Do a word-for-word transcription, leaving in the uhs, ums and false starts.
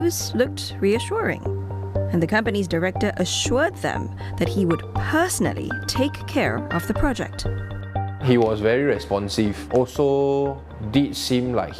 News looked reassuring, and the company's director assured them that he would personally take care of the project. He was very responsive. Also did seem like